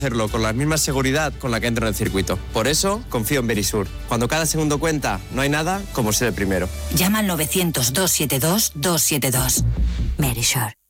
hacerlo con la misma seguridad con la que entro en el circuito. Por eso, confío en Verisur. Cuando cada segundo cuenta, no hay nada como ser el primero. Llama al 900-272-272. Verisur.